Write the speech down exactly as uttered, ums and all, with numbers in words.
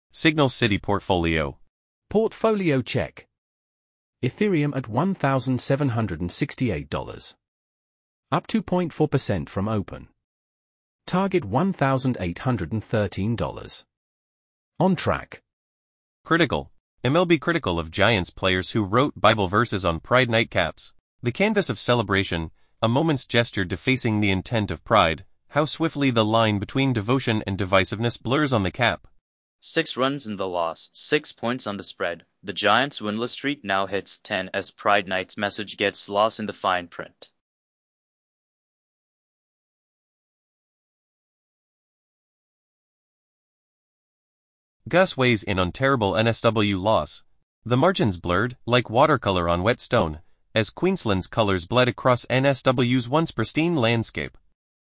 Signal City Portfolio. Portfolio check. Ethereum at one thousand seven hundred sixty-eight dollars. Up two point four percent from open. Target one thousand eight hundred thirteen dollars. On track. Critical. M L B critical of Giants players who wrote Bible verses on Pride nightcaps. The canvas of celebration, a moment's gesture defacing the intent of pride, how swiftly the line between devotion and divisiveness blurs on the cap. Six runs in the loss, six points on the spread. The Giants' winless streak now hits ten as Pride Night's message gets lost in the fine print. Gus weighs in on terrible N S W loss. The margins blurred, like watercolor on wet stone, as Queensland's colors bled across N S W's once pristine landscape.